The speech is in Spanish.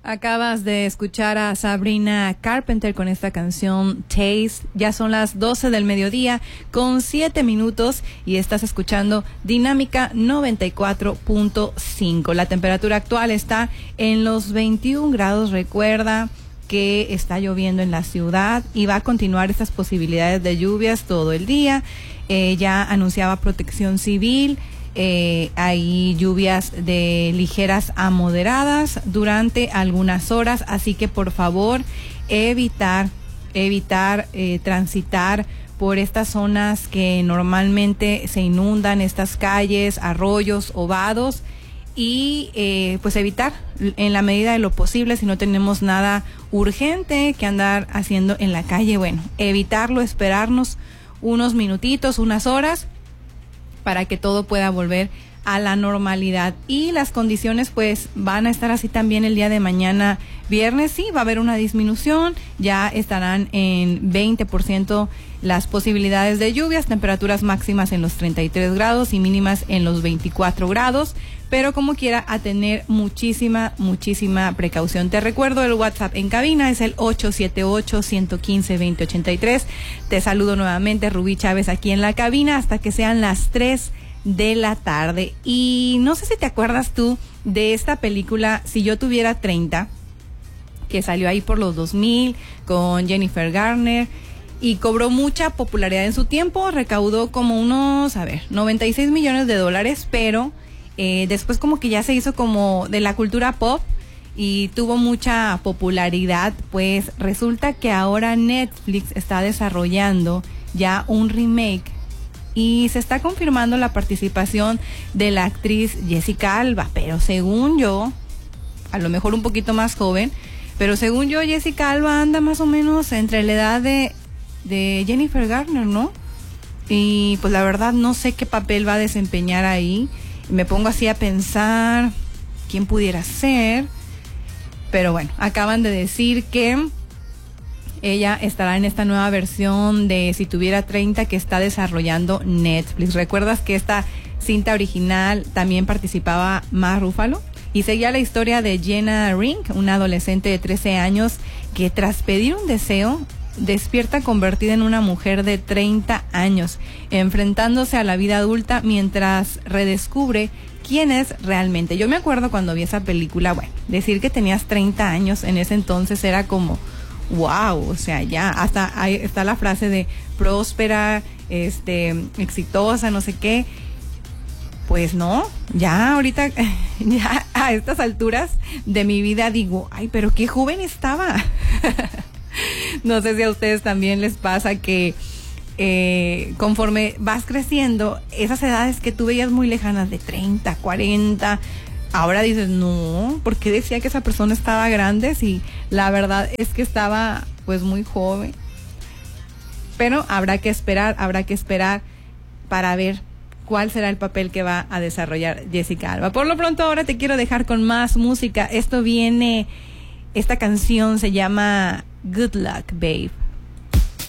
Acabas de escuchar a Sabrina Carpenter con esta canción Taste. Ya son las 12 del mediodía con 7 minutos y estás escuchando Dinámica 94.5. La temperatura actual está en los 21 grados. Recuerda que está lloviendo en la ciudad y va a continuar estas posibilidades de lluvias todo el día. Ya anunciaba Protección Civil. Hay lluvias de ligeras a moderadas durante algunas horas, así que por favor evitar transitar por estas zonas que normalmente se inundan, estas calles, arroyos o vados, y pues evitar en la medida de lo posible, si no tenemos nada urgente que andar haciendo en la calle, bueno, evitarlo, esperarnos unos minutitos, unas horas, para que todo pueda volver a la normalidad. Y las condiciones pues van a estar así también el día de mañana viernes. Sí, va a haber una disminución, ya estarán en 20% las posibilidades de lluvias, temperaturas máximas en los 33 grados y mínimas en los 24 grados, pero como quiera a tener muchísima precaución. Te recuerdo el WhatsApp en cabina, es el 878-115-2083. Te saludo nuevamente, Rubí Chávez, aquí en la cabina hasta que sean las 3 de la tarde. Y no sé si te acuerdas tú de esta película Si yo tuviera 30, que salió ahí por los 2000 con Jennifer Garner y cobró mucha popularidad en su tiempo, recaudó como unos, 96 millones de dólares, pero después como que ya se hizo como de la cultura pop y tuvo mucha popularidad. Pues resulta que ahora Netflix está desarrollando ya un remake y se está confirmando la participación de la actriz Jessica Alba, pero según yo, a lo mejor un poquito más joven, pero según yo Jessica Alba anda más o menos entre la edad de Jennifer Garner, ¿no? Y pues la verdad no sé qué papel va a desempeñar ahí. Me pongo así a pensar quién pudiera ser, pero bueno, acaban de decir que ella estará en esta nueva versión de Si tuviera 30 que está desarrollando Netflix. ¿Recuerdas que esta cinta original también participaba Mark Ruffalo? Y seguía la historia de Jenna Rink, una adolescente de 13 años que tras pedir un deseo despierta convertida en una mujer de 30 años, enfrentándose a la vida adulta mientras redescubre quién es realmente. Yo me acuerdo cuando vi esa película, bueno, decir que tenías 30 años en ese entonces era como wow, o sea, ya hasta ahí está la frase de próspera, exitosa, no sé qué. Pues no, ya ahorita, ya a estas alturas de mi vida digo, ay, pero qué joven estaba. No sé si a ustedes también les pasa que conforme vas creciendo, esas edades que tú veías muy lejanas de 30, 40, ahora dices, no, ¿por qué decía que esa persona estaba grande? Si la verdad es que estaba pues muy joven. Pero habrá que esperar para ver cuál será el papel que va a desarrollar Jessica Alba. Por lo pronto ahora te quiero dejar con más música. Esta canción se llama Good Luck, Babe.